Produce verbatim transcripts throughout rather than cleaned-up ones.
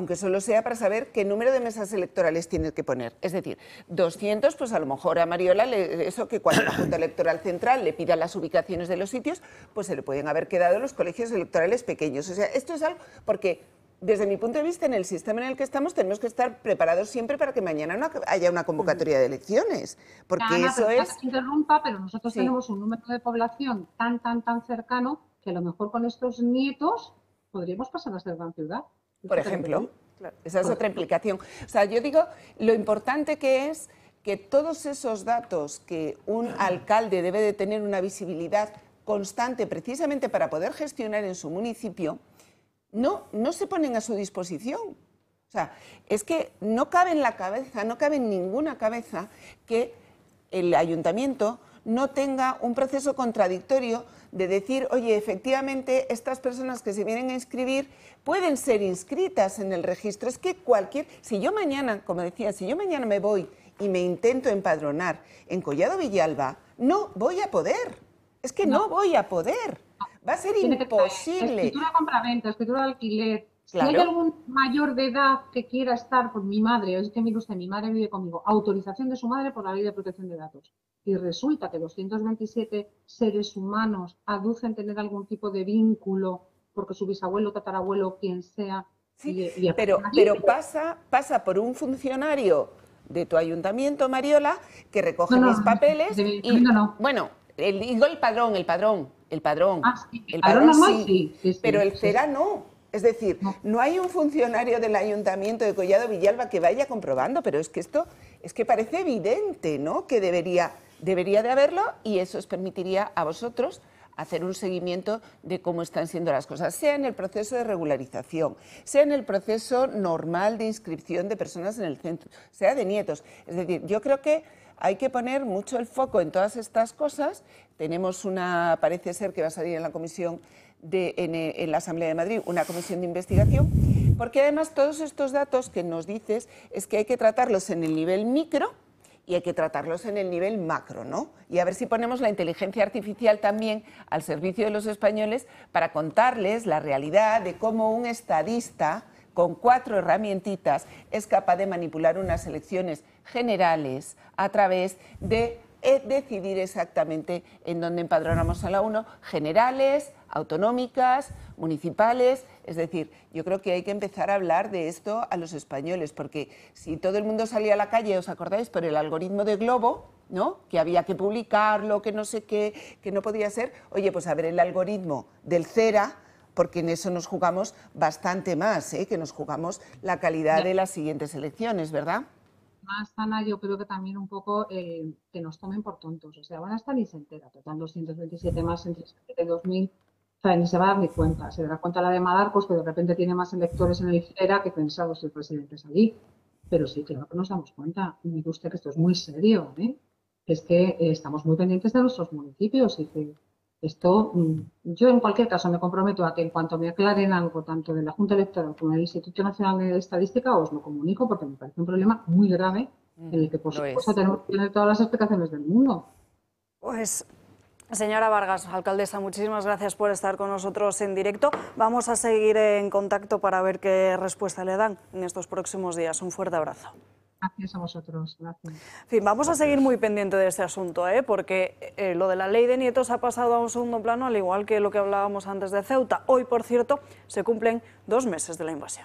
aunque solo sea para saber qué número de mesas electorales tienes que poner. Es decir, doscientos, pues a lo mejor a Mariola, le, eso que cuando la Junta Electoral Central le pida las ubicaciones de los sitios, pues se le pueden haber quedado los colegios electorales pequeños. O sea, esto es algo, porque desde mi punto de vista, en el sistema en el que estamos, tenemos que estar preparados siempre para que mañana no haya una convocatoria de elecciones, porque Ana, eso pero es... que interrumpa, pero nosotros Sí. tenemos un número de población tan, tan, tan cercano que a lo mejor con estos nietos podríamos pasar a ser gran ciudad. Por ejemplo, claro, esa es otra implicación. O sea, yo digo, lo importante que es que todos esos datos que un alcalde debe de tener una visibilidad constante precisamente para poder gestionar en su municipio, no, no se ponen a su disposición. O sea, es que no cabe en la cabeza, no cabe en ninguna cabeza que el ayuntamiento no tenga un proceso contradictorio de decir, oye, efectivamente, estas personas que se vienen a inscribir pueden ser inscritas en el registro. Es que cualquier... Si yo mañana, como decía, si yo mañana me voy y me intento empadronar en Collado Villalba, no voy a poder. Es que no, no voy a poder. Va a ser Tiene imposible. Escritura de compraventa, escritura de alquiler. Claro. Si hay algún mayor de edad que quiera estar con mi madre, es que mire usted, mi madre vive conmigo, autorización de su madre por la Ley de Protección de Datos. Y resulta que doscientos veintisiete seres humanos aducen tener algún tipo de vínculo porque su bisabuelo, tatarabuelo, quien sea. Sí, y, y pero, pero pasa, pasa por un funcionario de tu ayuntamiento, Mariola, que recoge no, no, mis papeles de, de, y, no. bueno, el, digo el padrón, el padrón, el padrón. Ah, sí, el padrón, padrón normal, sí, sí, sí, sí, pero el sí. CERA no. Es decir, no. no hay un funcionario del Ayuntamiento de Collado Villalba que vaya comprobando, pero es que esto es que parece evidente, ¿no?, que debería, debería de haberlo, y eso os permitiría a vosotros hacer un seguimiento de cómo están siendo las cosas, sea en el proceso de regularización, sea en el proceso normal de inscripción de personas en el centro, sea de nietos. Es decir, yo creo que hay que poner mucho el foco en todas estas cosas. Tenemos una, parece ser que va a salir en la comisión de, en, en la Asamblea de Madrid, una comisión de investigación, porque además todos estos datos que nos dices es que hay que tratarlos en el nivel micro y hay que tratarlos en el nivel macro, ¿no? Y a ver si ponemos la inteligencia artificial también al servicio de los españoles para contarles la realidad de cómo un estadista con cuatro herramientitas es capaz de manipular unas elecciones generales a través de decidir exactamente en dónde empadronamos a la uno, generales, autonómicas, municipales. Es decir, yo creo que hay que empezar a hablar de esto a los españoles, porque si todo el mundo salía a la calle, ¿os acordáis? Por el algoritmo de Globo, ¿no?, que había que publicarlo, que no sé qué, que no podía ser. Oye, pues a ver el algoritmo del CERA, porque en eso nos jugamos bastante más, ¿eh?, que nos jugamos la calidad de las siguientes elecciones, ¿verdad? Más, Ana, yo creo que también un poco eh, que nos tomen por tontos. O sea, van a estar ni se entera, total doscientos veintisiete más entre dos mil, o sea, ni se va a dar ni cuenta. Se dará cuenta la de Madarcos, que de repente tiene más electores en el CERA que pensado si el presidente es allí. Pero sí, claro que nos damos cuenta. Y mire usted que esto es muy serio, ¿eh? Es que eh, estamos muy pendientes de nuestros municipios y que esto, yo en cualquier caso me comprometo a que en cuanto me aclaren algo, tanto de la Junta Electoral como del Instituto Nacional de Estadística, os lo comunico porque me parece un problema muy grave en el que, por supuesto, tenemos que tener todas las explicaciones del mundo. Pues, señora Vargas, alcaldesa, muchísimas gracias por estar con nosotros en directo. Vamos a seguir en contacto para ver qué respuesta le dan en estos próximos días. Un fuerte abrazo. Gracias a vosotros. Gracias. En fin, vamos a seguir muy pendiente de este asunto, ¿eh? porque eh, lo de la ley de nietos ha pasado a un segundo plano, al igual que lo que hablábamos antes de Ceuta. Hoy, por cierto, se cumplen dos meses de la invasión.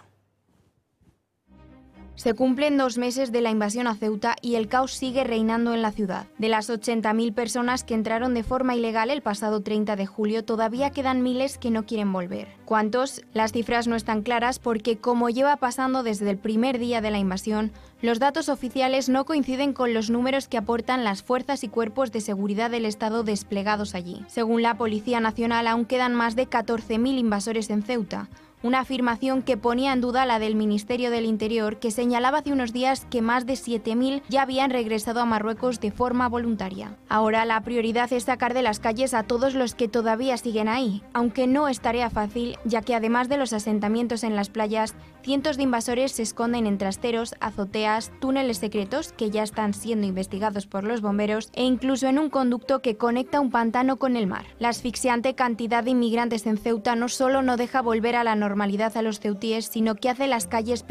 Se cumplen dos meses de la invasión a Ceuta y el caos sigue reinando en la ciudad. De las ochenta mil personas que entraron de forma ilegal el pasado treinta de julio, todavía quedan miles que no quieren volver. ¿Cuántos? Las cifras no están claras porque, como lleva pasando desde el primer día de la invasión, los datos oficiales no coinciden con los números que aportan las fuerzas y cuerpos de seguridad del Estado desplegados allí. Según la Policía Nacional, aún quedan más de catorce mil invasores en Ceuta, una afirmación que ponía en duda la del Ministerio del Interior, que señalaba hace unos días que más de siete mil ya habían regresado a Marruecos de forma voluntaria. Ahora la prioridad es sacar de las calles a todos los que todavía siguen ahí, aunque no es tarea fácil, ya que además de los asentamientos en las playas, cientos de invasores se esconden en trasteros, azoteas, túneles secretos que ya están siendo investigados por los bomberos e incluso en un conducto que conecta un pantano con el mar. La asfixiante cantidad de inmigrantes en Ceuta no solo no deja volver a la normalidad a los ceutíes, sino que hace las calles